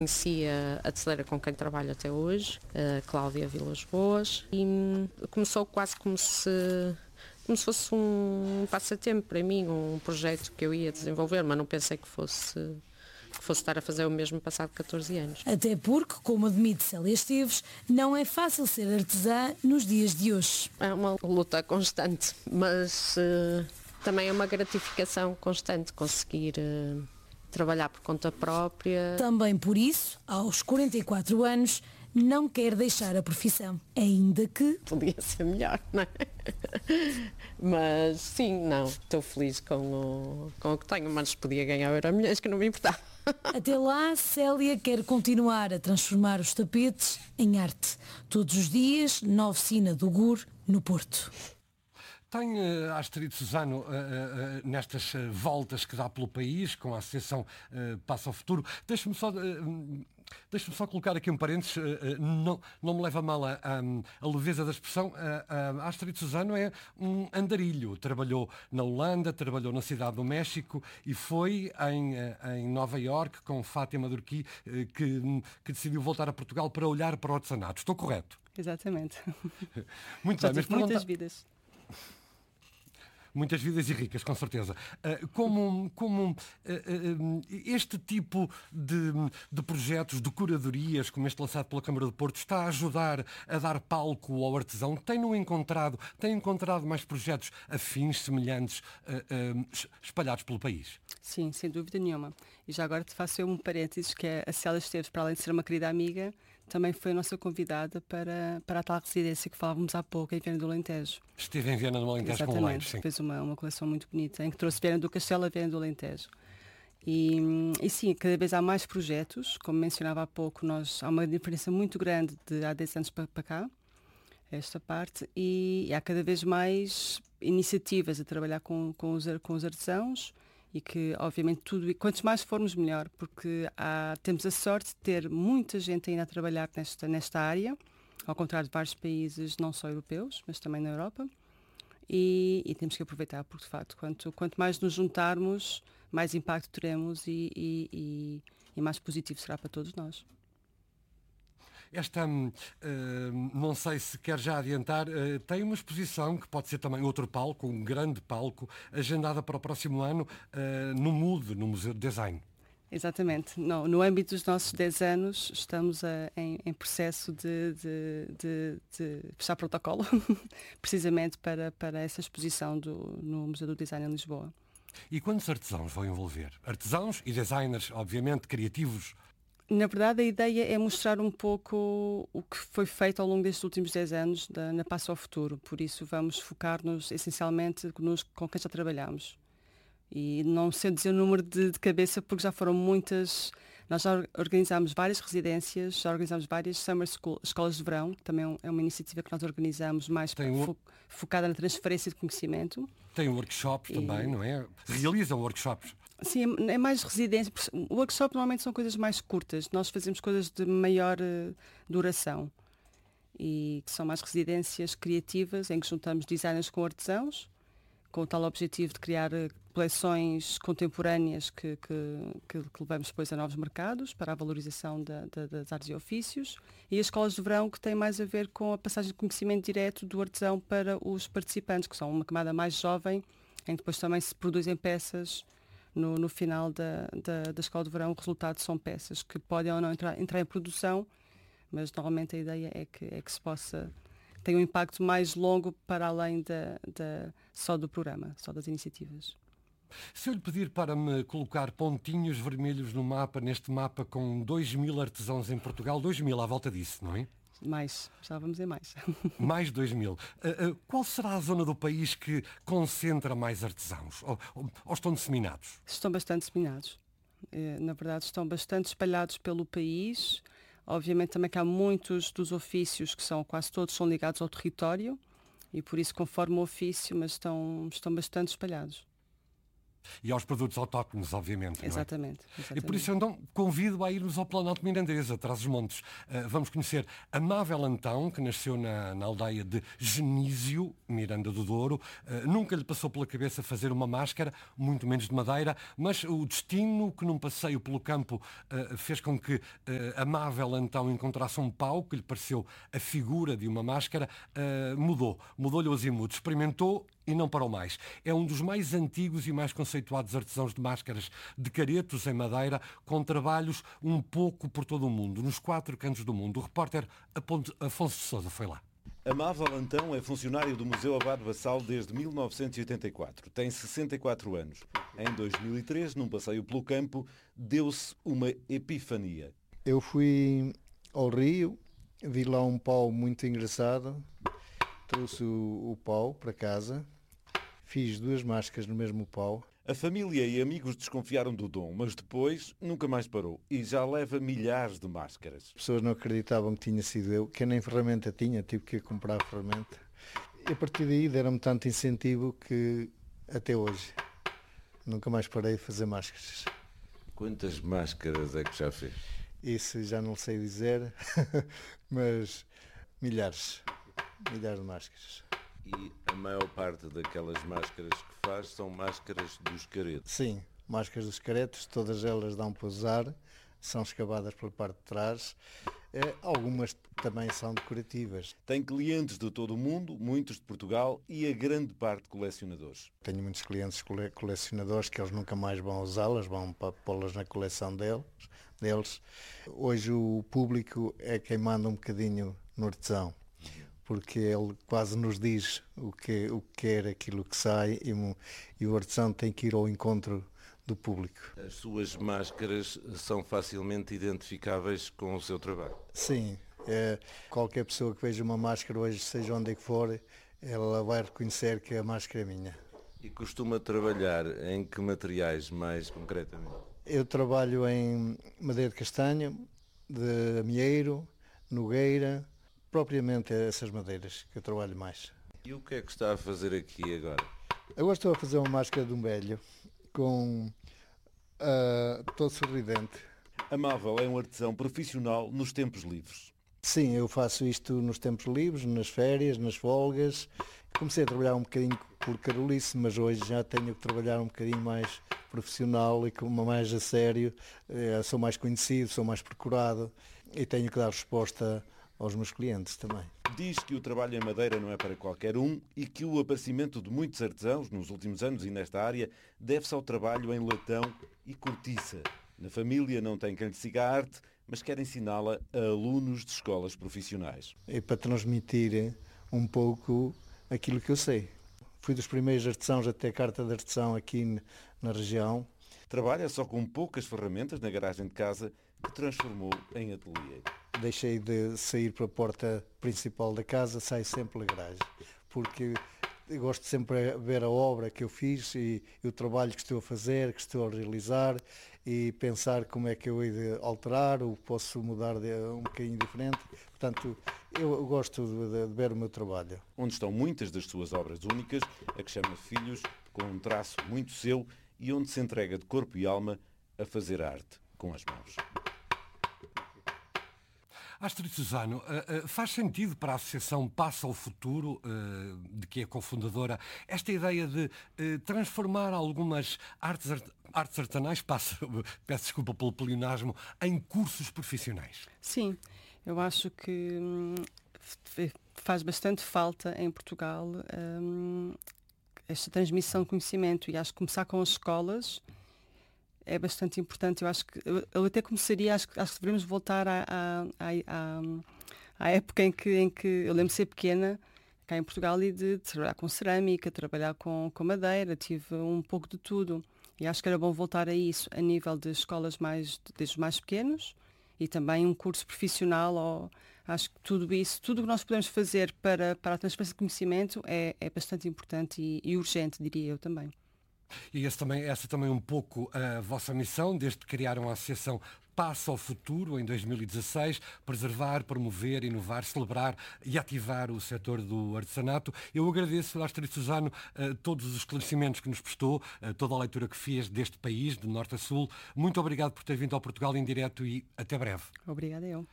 Conheci a tesoureira com quem trabalho até hoje, a Cláudia Vilas Boas, e começou quase como se fosse um passatempo para mim, um projeto que eu ia desenvolver, mas não pensei que fosse estar a fazer o mesmo passado 14 anos. Até porque, como admite Célia Esteves, não é fácil ser artesã nos dias de hoje. É uma luta constante, mas também é uma gratificação constante conseguir trabalhar por conta própria. Também por isso, aos 44 anos, não quer deixar a profissão, ainda que... Podia ser melhor, não é? Mas sim, não, estou feliz com o que tenho, mas podia ganhar Euromilhões, que não me importava. Até lá, Célia quer continuar a transformar os tapetes em arte. Todos os dias, na oficina do GUR, no Porto. Tem a Astrid Suzano nestas voltas que dá pelo país, com a Associação Passa ao Futuro. Deixe-me só colocar aqui um parênteses, não me leva a mal a leveza da expressão. A Astrid Suzano é um andarilho. Trabalhou na Holanda, trabalhou na Cidade do México e foi em Nova Iorque com Fátima Durqui que decidiu voltar a Portugal para olhar para o artesanato. Estou correto? Exatamente. Muito Já bem, tive muitas vidas. Muitas vidas e ricas, com certeza. Este tipo de projetos, de curadorias, como este lançado pela Câmara de Porto, está a ajudar a dar palco ao artesão? Tem encontrado mais projetos afins, semelhantes, espalhados pelo país? Sim, sem dúvida nenhuma. E já agora te faço um parênteses, que a Célia Esteves, para além de ser uma querida amiga, também foi a nossa convidada para a tal residência que falávamos há pouco, em Viana do Alentejo. Esteve em Viana do Alentejo. Exatamente, com o Leite, sim. Fez uma coleção muito bonita, em que trouxe Viana do Castelo a Viana do Alentejo. E sim, cada vez há mais projetos, como mencionava há pouco, há uma diferença muito grande de há 10 anos para cá, esta parte, e há cada vez mais iniciativas a trabalhar com os artesãos, e que, obviamente, e quantos mais formos, melhor, porque temos a sorte de ter muita gente ainda a trabalhar nesta área, ao contrário de vários países, não só europeus, mas também na Europa, e temos que aproveitar, porque, de facto, quanto mais nos juntarmos, mais impacto teremos e mais positivo será para todos nós. Esta, não sei se quer já adiantar, tem uma exposição que pode ser também outro palco, um grande palco, agendada para o próximo ano no MUD, no Museu de Design. Exatamente. No âmbito dos nossos 10 anos, estamos em processo de fechar protocolo, precisamente para essa exposição no Museu do Design em Lisboa. E quantos artesãos vão envolver? Artesãos e designers, obviamente, criativos. Na verdade, a ideia é mostrar um pouco o que foi feito ao longo destes últimos 10 anos na Passa ao Futuro. Por isso, vamos focar-nos essencialmente com quem já trabalhamos. E não sei dizer o número de cabeça, porque já foram muitas. Nós já organizámos várias residências, já organizámos várias Summer School, escolas de verão, que também é uma iniciativa que nós organizamos mais focada na transferência de conhecimento. Tem workshops também, não é? Realizam workshops. Sim, é mais residência. O workshop normalmente são coisas mais curtas. Nós fazemos coisas de maior duração. E que são mais residências criativas, em que juntamos designers com artesãos, com o tal objetivo de criar coleções contemporâneas que levamos depois a novos mercados para a valorização das artes e ofícios, e as escolas de verão, que têm mais a ver com a passagem de conhecimento direto do artesão para os participantes, que são uma camada mais jovem, em que depois também se produzem peças no final da escola de verão. O resultado são peças que podem ou não entrar em produção, mas normalmente a ideia é que se possa ter um impacto mais longo para além só do programa, só das iniciativas. Se eu lhe pedir para me colocar pontinhos vermelhos no mapa, neste mapa com 2.000 artesãos em Portugal, 2.000 à volta disso, não é? Mais, já vamos dizer mais. Mais 2.000. Qual será a zona do país que concentra mais artesãos? Ou estão disseminados? Estão bastante disseminados. Na verdade, estão bastante espalhados pelo país. Obviamente também que há muitos dos ofícios que quase todos são ligados ao território, e por isso conforme o ofício, mas estão bastante espalhados. E aos produtos autóctones, obviamente. Não é? Exatamente. E por isso, então, convido a irmos ao Planalto Mirandês, atrás dos montes. Vamos conhecer Amável Antão, que nasceu na aldeia de Genísio, Miranda do Douro. Nunca lhe passou pela cabeça fazer uma máscara, muito menos de madeira, mas o destino que num passeio pelo campo fez com que Amável Antão encontrasse um pau que lhe pareceu a figura de uma máscara, mudou-lhe o azimuth, experimentou e não parou mais. É um dos mais antigos e mais conceituados artesãos de máscaras de caretos em madeira, com trabalhos um pouco por todo o mundo, nos 4 cantos do mundo. O repórter Afonso de Sousa foi lá. Amável Antão é funcionário do Museu Abade Vassal desde 1984. Tem 64 anos. Em 2003, num passeio pelo campo, deu-se uma epifania. Eu fui ao Rio, vi lá um pau muito engraçado, trouxe o pau para casa, fiz 2 máscaras no mesmo pau. A família e amigos desconfiaram do dom, mas depois nunca mais parou e já leva milhares de máscaras. As pessoas não acreditavam que tinha sido eu, que nem ferramenta tinha, tive que ir comprar a ferramenta. E a partir daí deram-me tanto incentivo que até hoje nunca mais parei de fazer máscaras. Quantas máscaras é que já fez? Isso já não sei dizer, mas milhares de máscaras. E a maior parte daquelas máscaras que faz são máscaras dos caretos? Sim, máscaras dos caretos, todas elas dão para usar, são escavadas pela parte de trás. Algumas também são decorativas. Tem clientes de todo o mundo, muitos de Portugal e a grande parte colecionadores. Tenho muitos clientes colecionadores que eles nunca mais vão usá-las, vão pô-las na coleção deles. Hoje o público é quem manda um bocadinho no artesão, porque ele quase nos diz o que quer, aquilo que sai, e o artesão tem que ir ao encontro do público. As suas máscaras são facilmente identificáveis com o seu trabalho? Sim, qualquer pessoa que veja uma máscara hoje, seja onde é que for, ela vai reconhecer que a máscara é minha. E costuma trabalhar em que materiais mais concretamente? Eu trabalho em madeira de castanho, de amieiro, nogueira, propriamente essas madeiras que eu trabalho mais. E o que é que está a fazer aqui agora? Agora estou a fazer uma máscara de um velho, todo sorridente. Amável é um artesão profissional nos tempos livres. Sim, eu faço isto nos tempos livres, nas férias, nas folgas. Comecei a trabalhar um bocadinho por carolice, mas hoje já tenho que trabalhar um bocadinho mais profissional e mais a sério. Sou mais conhecido, sou mais procurado e tenho que dar resposta aos meus clientes também. Diz que o trabalho em madeira não é para qualquer um e que o aparecimento de muitos artesãos nos últimos anos e nesta área deve-se ao trabalho em latão e cortiça. Na família não tem quem lhe siga a arte, mas quer ensiná-la a alunos de escolas profissionais. É para transmitir um pouco aquilo que eu sei. Fui dos primeiros artesãos a ter carta de artesão aqui na região. Trabalha só com poucas ferramentas na garagem de casa, que transformou em ateliê. Deixei de sair para a porta principal da casa, saio sempre pela garagem, porque eu gosto sempre de ver a obra que eu fiz e o trabalho que estou a fazer, que estou a realizar, e pensar como é que eu hei de alterar ou posso mudar um bocadinho diferente. Portanto, eu gosto de ver o meu trabalho. Onde estão muitas das suas obras únicas, a que chama Filhos, com um traço muito seu, e onde se entrega de corpo e alma a fazer arte com as mãos. Astrid Susano, faz sentido para a Associação Passa ao Futuro, de que é cofundadora, esta ideia de transformar algumas artes artesanais, peço desculpa pelo pleonasmo, em cursos profissionais? Sim, eu acho que faz bastante falta em Portugal esta transmissão de conhecimento, e acho que começar com as escolas é bastante importante. Eu acho que eu até começaria, acho que devemos voltar à época em que eu lembro de ser pequena cá em Portugal e de trabalhar com cerâmica, trabalhar com madeira, tive um pouco de tudo, e acho que era bom voltar a isso a nível de escolas desde os mais pequenos, e também um curso profissional. Acho que tudo isso, tudo o que nós podemos fazer para a transferência de conhecimento é bastante importante e urgente, diria eu também. E essa também é um pouco a vossa missão, desde que criaram a Associação Passa ao Futuro, em 2016, preservar, promover, inovar, celebrar e ativar o setor do artesanato. Eu agradeço à Astrid Suzano todos os esclarecimentos que nos prestou, toda a leitura que fez deste país, de norte a sul. Muito obrigado por ter vindo ao Portugal em direto e até breve. Obrigada eu.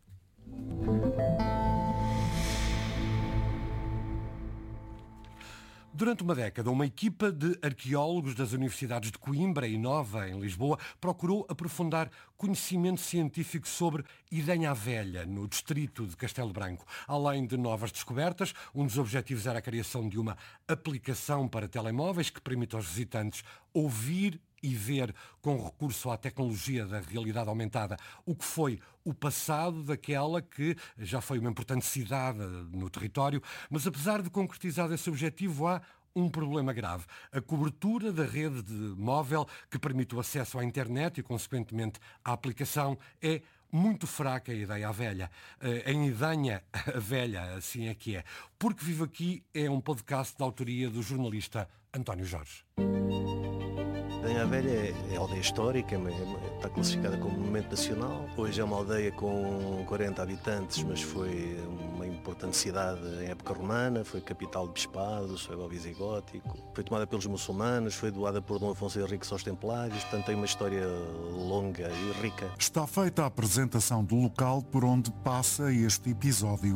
Durante uma década, uma equipa de arqueólogos das universidades de Coimbra e Nova, em Lisboa, procurou aprofundar conhecimento científico sobre Idenha Velha, no distrito de Castelo Branco. Além de novas descobertas, um dos objetivos era a criação de uma aplicação para telemóveis que permita aos visitantes ouvir e ver, com recurso à tecnologia da realidade aumentada, o que foi o passado daquela que já foi uma importante cidade no território, mas apesar de concretizar esse objetivo, há um problema grave. A cobertura da rede de móvel que permite o acesso à internet e, consequentemente, à aplicação é muito fraca. A Idenha Velha. Em Idenha Velha, assim é que é. Porque Vivo Aqui é um podcast da autoria do jornalista António Jorge. Idenha Velha é aldeia histórica, está classificada como monumento nacional. Hoje é uma aldeia com 40 habitantes, mas foi uma importante cidade em época romana, foi capital de bispado, foi visigótico, foi tomada pelos muçulmanos, foi doada por Dom Afonso Henriques aos Templários, portanto tem uma história longa e rica. Está feita a apresentação do local por onde passa este episódio.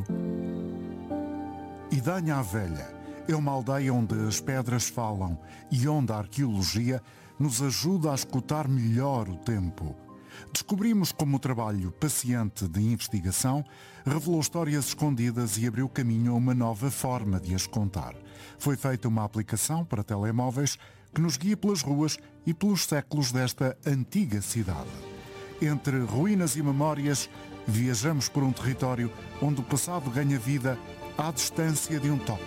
Idenha Velha é uma aldeia onde as pedras falam e onde a arqueologia nos ajuda a escutar melhor o tempo. Descobrimos como o trabalho paciente de investigação revelou histórias escondidas e abriu caminho a uma nova forma de as contar. Foi feita uma aplicação para telemóveis que nos guia pelas ruas e pelos séculos desta antiga cidade. Entre ruínas e memórias, viajamos por um território onde o passado ganha vida à distância de um toque.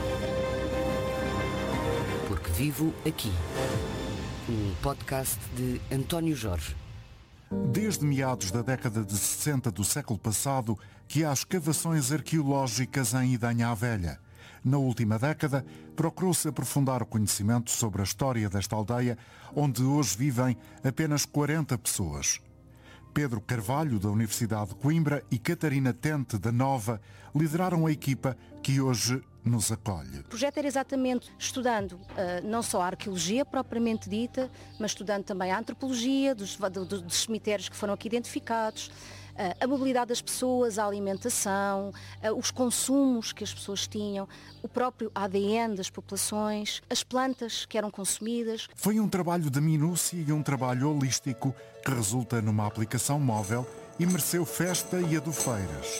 Porque Vivo Aqui. Um podcast de António Jorge. Desde meados da década de 60 do século passado que há escavações arqueológicas em Idenha Velha. Na última década, procurou-se aprofundar o conhecimento sobre a história desta aldeia, onde hoje vivem apenas 40 pessoas. Pedro Carvalho, da Universidade de Coimbra, e Catarina Tente, da Nova, lideraram a equipa que hoje nos acolhe. O projeto era exatamente estudando não só a arqueologia propriamente dita, mas estudando também a antropologia dos cemitérios que foram aqui identificados, a mobilidade das pessoas, a alimentação, os consumos que as pessoas tinham, o próprio ADN das populações, as plantas que eram consumidas. Foi um trabalho de minúcia e um trabalho holístico que resulta numa aplicação móvel e mereceu festa e adufeiras.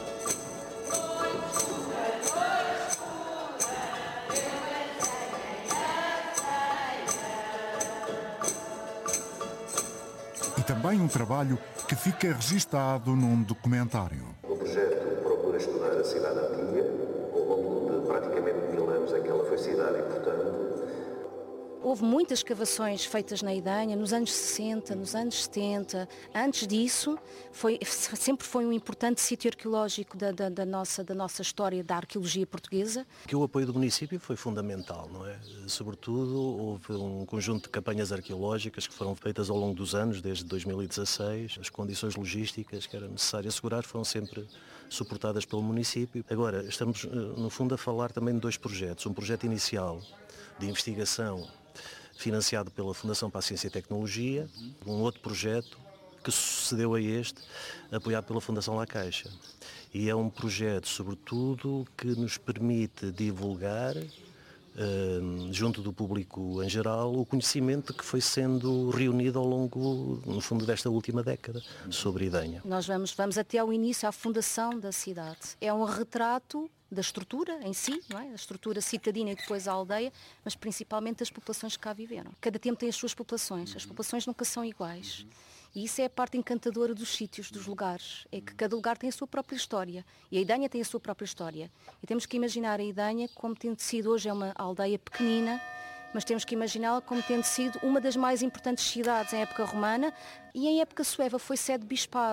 E também um trabalho que fica registado num documentário. O projeto procura estudar a cidade antiga, ao longo de praticamente 1000 anos em que ela foi cidade e, portanto... Houve muitas escavações feitas na Idenha nos anos 60, nos anos 70. Antes disso, sempre foi um importante sítio arqueológico da nossa história da arqueologia portuguesa. Que o apoio do município foi fundamental, não é? Sobretudo, houve um conjunto de campanhas arqueológicas que foram feitas ao longo dos anos, desde 2016. As condições logísticas que era necessário assegurar foram sempre suportadas pelo município. Agora, estamos, no fundo, a falar também de dois projetos. Um projeto inicial de investigação financiado pela Fundação para a Ciência e Tecnologia, um outro projeto que sucedeu a este, apoiado pela Fundação La Caixa. E é um projeto, sobretudo, que nos permite divulgar, junto do público em geral, o conhecimento que foi sendo reunido ao longo, no fundo, desta última década sobre Idenha. Nós vamos até ao início, à fundação da cidade. É um retrato da estrutura em si, não é? A estrutura citadina e depois a aldeia, mas principalmente das populações que cá viveram. Cada tempo tem as suas populações, as populações nunca são iguais. E isso é a parte encantadora dos sítios, dos lugares, é que cada lugar tem a sua própria história. E a Idenha tem a sua própria história. E temos que imaginar a Idenha como tendo sido, hoje é uma aldeia pequenina, mas temos que imaginá-la como tendo sido uma das mais importantes cidades em época romana, e em época sueva foi sede de bispado.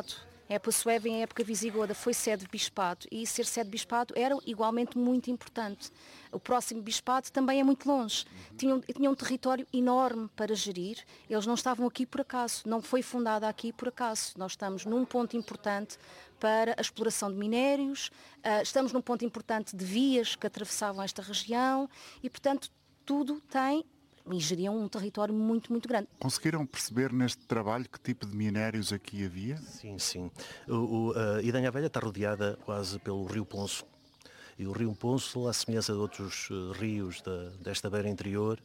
A época sueva e a época visigoda foi sede de bispado, e ser sede de bispado era igualmente muito importante. O próximo bispado também é muito longe. Tinham um território enorme para gerir. Eles não estavam aqui por acaso, não foi fundada aqui por acaso. Nós estamos num ponto importante para a exploração de minérios, estamos num ponto importante de vias que atravessavam esta região e, portanto, tudo tem, e geriam um território muito, muito grande. Conseguiram perceber neste trabalho que tipo de minérios aqui havia? Sim. A Idanha Velha está rodeada quase pelo Rio Ponço. E o Rio Ponço, à semelhança de outros rios desta beira interior,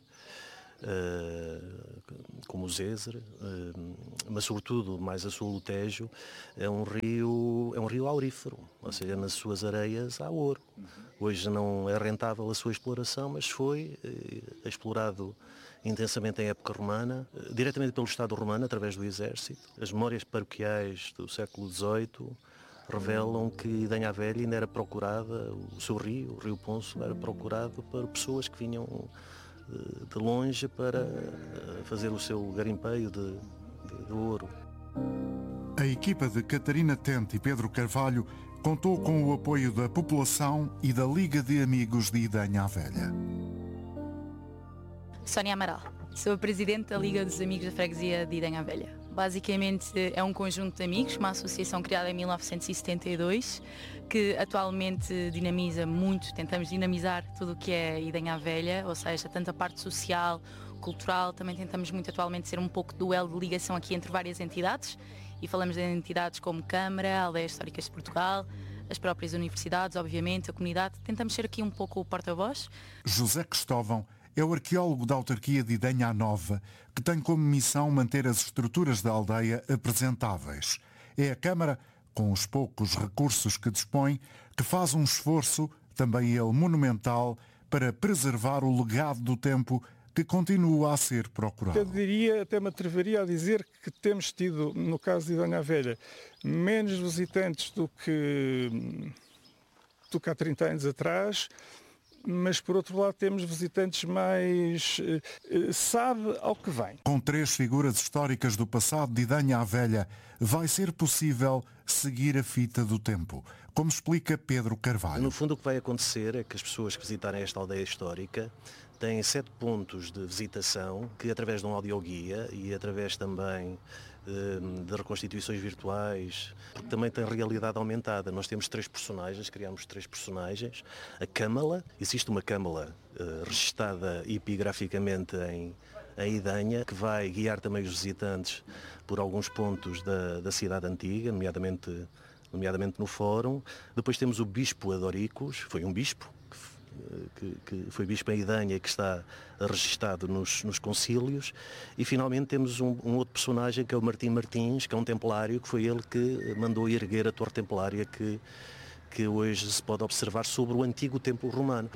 como o Zézer, mas sobretudo mais a sul o Tejo, é um rio aurífero, ou seja, nas suas areias há ouro. Hoje não é rentável a sua exploração, mas foi explorado intensamente em época romana, diretamente pelo Estado romano, através do exército. As memórias paroquiais do século XVIII revelam que Idanha Velha ainda era procurada, o seu rio, o Rio Ponço, era procurado por pessoas que vinham de longe para fazer o seu garimpeio de ouro. A equipa de Catarina Tente e Pedro Carvalho contou com o apoio da população e da Liga de Amigos de Idanha Velha. Sónia Amaral, sou a presidente da Liga dos Amigos da Freguesia de Idanha Velha. Basicamente é um conjunto de amigos, uma associação criada em 1972, que atualmente tentamos dinamizar tudo o que é Idanha Velha, ou seja, tanto a parte social, cultural, também tentamos muito atualmente ser um pouco do elo de ligação aqui entre várias entidades, e falamos de entidades como Câmara, Aldeias Históricas de Portugal, as próprias universidades, obviamente, a comunidade, tentamos ser aqui um pouco o porta-voz. José Cristóvão é o arqueólogo da autarquia de Idanha Nova, que tem como missão manter as estruturas da aldeia apresentáveis. É a Câmara, com os poucos recursos que dispõe, que faz um esforço, também ele monumental, para preservar o legado do tempo que continua a ser procurado. Eu diria, até me atreveria a dizer que temos tido, no caso de Idanha Velha, menos visitantes do que há 30 anos atrás, mas por outro lado temos visitantes mais sabe ao que vem. Com 3 figuras históricas do passado de Idanha Velha, vai ser possível seguir a fita do tempo, como explica Pedro Carvalho. No fundo o que vai acontecer é que as pessoas que visitarem esta aldeia histórica têm 7 pontos de visitação que, através de um audioguia e através também de reconstituições virtuais, porque também tem realidade aumentada. Nós temos 3 personagens, criamos 3 personagens. A Câmala, existe uma Câmala registada epigraficamente em Idanha, que vai guiar também os visitantes por alguns pontos da cidade antiga, nomeadamente no Fórum. Depois temos o Bispo Adoricos, foi um bispo, que foi bispo em Idanha, que está registado nos concílios, e finalmente temos um outro personagem que é o Martim Martins, que é um templário, que foi ele que mandou erguer a torre templária que hoje se pode observar sobre o antigo templo romano.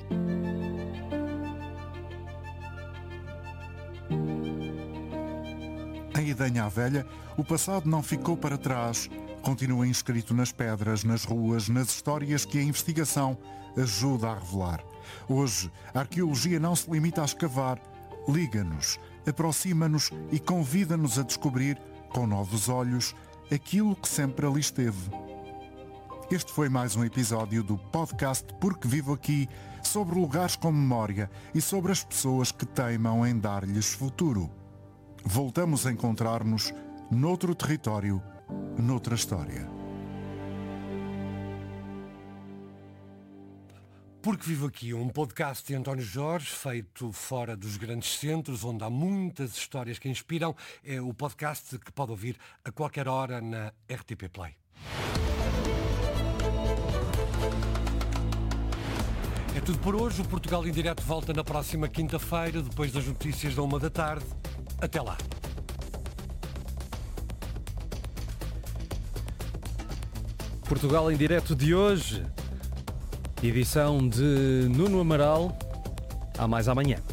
Em Idanha Velha, o passado não ficou para trás, continua inscrito nas pedras, nas ruas, nas histórias que a investigação ajuda a revelar. Hoje, a arqueologia não se limita a escavar, liga-nos, aproxima-nos e convida-nos a descobrir, com novos olhos, aquilo que sempre ali esteve. Este foi mais um episódio do podcast Porque Vivo Aqui, sobre lugares com memória e sobre as pessoas que teimam em dar-lhes futuro. Voltamos a encontrar-nos noutro território, noutra história. Porque Vivo Aqui, um podcast de António Jorge, feito fora dos grandes centros, onde há muitas histórias que inspiram. É o podcast que pode ouvir a qualquer hora na RTP Play. É tudo por hoje. O Portugal em Direto volta na próxima quinta-feira, depois das notícias da 1 da tarde. Até lá. Portugal em Direto de hoje, edição de Nuno Amaral. Há mais amanhã.